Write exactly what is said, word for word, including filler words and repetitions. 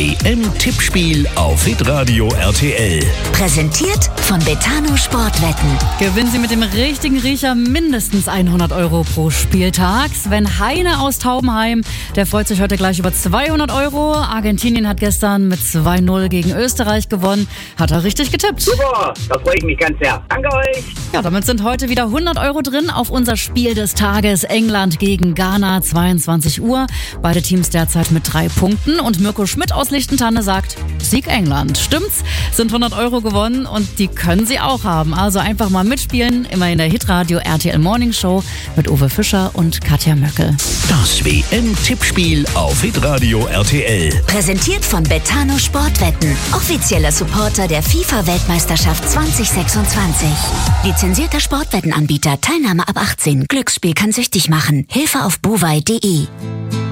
W M-Tippspiel auf Hitradio R T L. Präsentiert von Betano Sportwetten. Gewinnen Sie mit dem richtigen Riecher mindestens hundert Euro pro Spieltag. Sven Heine aus Taubenheim, der freut sich heute gleich über zweihundert Euro. Argentinien hat gestern mit zwei null gegen Österreich gewonnen. Hat er richtig getippt. Super, da freue ich mich ganz sehr. Danke euch. Ja, damit sind heute wieder hundert Euro drin auf unser Spiel des Tages. England gegen Ghana, zweiundzwanzig Uhr. Beide Teams derzeit mit drei Punkten. Und Mirko Schmidt aus Lichtentanne sagt, Sieg England. Stimmt's? Sind hundert Euro gewonnen und die können Sie auch haben. Also einfach mal mitspielen. Immer in der Hitradio R T L Morning Show mit Uwe Fischer und Katja Möckel. Das W M-Tippspiel auf Hitradio R T L. Präsentiert von Betano Sportwetten. Offizieller Supporter der FIFA-Weltmeisterschaft zwanzig sechsundzwanzig. Lizenzierter Sportwettenanbieter. Teilnahme ab achtzehn. Glücksspiel kann süchtig machen. Hilfe auf bovai punkt de.